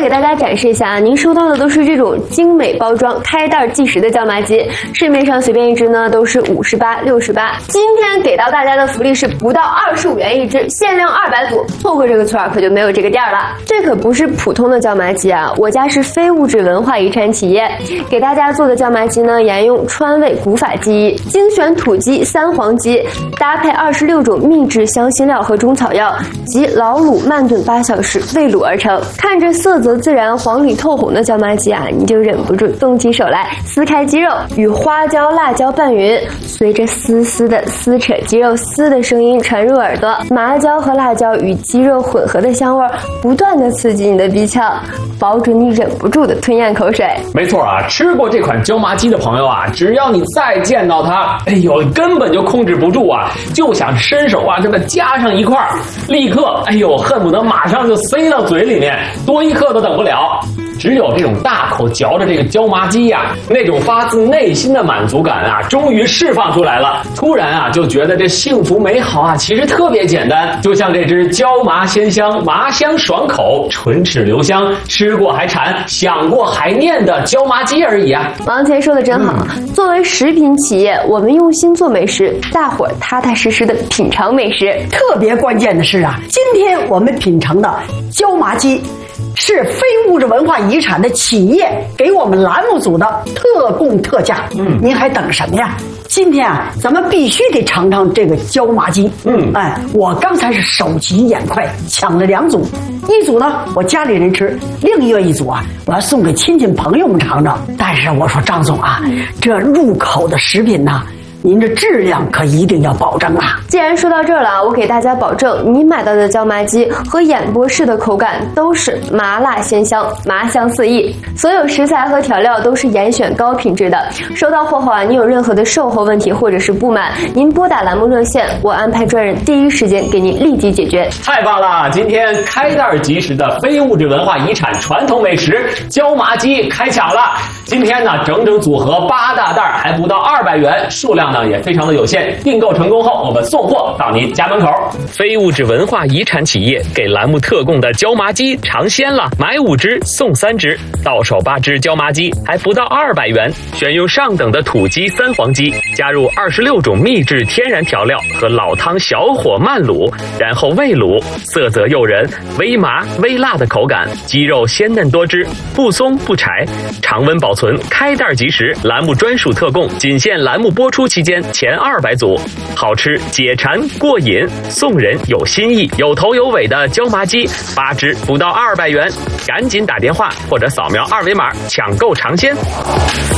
大家展示一下啊，您收到的都是这种精美包装、开袋即食的椒麻鸡，市面上随便一只呢都是58、68。今天给到大家的福利是不到25元一只，限量200组，错过这个村可就没有这个店了。这可不是普通的椒麻鸡啊，我家是非物质文化遗产企业，给大家做的椒麻鸡呢，沿用川味古法技艺，精选土鸡、三黄鸡，搭配26种秘制香辛料和中草药，及老卤慢炖8小时煨卤而成。看着色泽自然、黄里透红的椒麻鸡啊，你就忍不住动起手来，撕开鸡肉，与花椒、辣椒拌匀，随着丝丝的撕扯鸡肉丝的声音传入耳朵，麻椒和辣椒与鸡肉混合的香味不断的刺激你的鼻腔，保准你忍不住的吞咽口水。 没错啊，吃过这款椒麻鸡的朋友啊，只要你再见到它，哎呦，根本就控制不住啊，就想伸手啊，这么夹上一块，立刻，哎呦，恨不得马上就塞到嘴里面，多一刻都等不了。只有这种大口嚼着这个椒麻鸡呀，那种发自内心的满足感啊，终于释放出来了。突然啊，就觉得这幸福美好啊，其实特别简单，就像这只椒麻鲜香、麻香爽口、唇齿留香、吃过还馋、想过还念的椒麻鸡而已啊。 王前说的真好，作为食品企业，我们用心做美食，大伙儿踏踏实实的品尝美食。 特别关键的是啊，今天我们品尝的椒麻鸡是非物质文化遗产的企业给我们栏目组的特供特价。您还等什么呀？今天啊，咱们必须得尝尝这个椒麻鸡。我刚才是手疾眼快，抢了2组，一组呢我家里人吃，另一组啊我要送给亲戚朋友们尝尝。但是我说张总啊，这入口的食品呢，您的质量可一定要保证啊！ 既然说到这儿了，我给大家保证，你买到的椒麻鸡和演播室的口感都是麻辣鲜香、麻香四溢，所有食材和调料都是严选高品质的。收到货后啊，你有任何的售后问题或者是不满，您拨打栏目热线，我安排专人第一时间给您立即解决。 太棒了！今天开袋即食的非物质文化遗产传统美食椒麻鸡开抢了。今天呢，整整组合8大袋，还不到200元，数量呢也非常的有限。订购成功后，我们送货到您家门口。 非物质文化遗产企业给栏目特供的椒麻鸡尝鲜了，买5只送3只，到手8只椒麻鸡还不到200元。选用上等的土鸡、三黄鸡，加入26种秘制天然调料和老汤小火慢卤，然后煨卤，色泽诱人，微麻微辣的口感，鸡肉鲜嫩多汁，不松不柴，常温保存，开袋即食。栏目专属特供，仅限栏目播出期间前200组，好吃解馋过瘾，送人有新意，有头有尾的椒麻鸡8只不到200元，赶紧打电话或者扫描2维码抢购尝鲜。